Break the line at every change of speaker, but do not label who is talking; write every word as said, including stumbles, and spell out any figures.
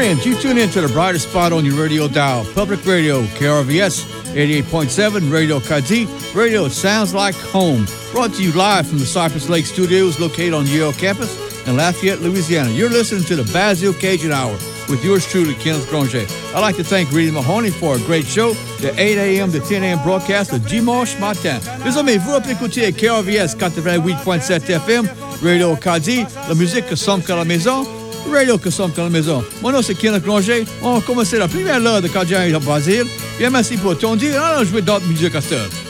friends, you tune in to the brightest spot on your radio dial. Public Radio, K R V S eighty-eight point seven, Radio Kadi. Radio sounds like home. Brought to you live from the Cypress Lake Studios located on Yale campus in Lafayette, Louisiana. You're listening to the Basil Cajun Hour with yours truly, Kenneth Granger. I'd like to thank Reedy Mahoney for a great show, the eight a.m. to ten a.m. broadcast de Dimanche Matin. Désormais, vous écoutez K R V S quatre-vingt-huit point sept F M, Radio Kadi, la musique que somme qu'à la maison, Radio que somme qu'à la maison. Mon nom c'est Kenneth Granger. On va commencer la première heure de Kadi à Basile. Bien, merci pour ton dire. On va jouer d'autres musiques à cette heure.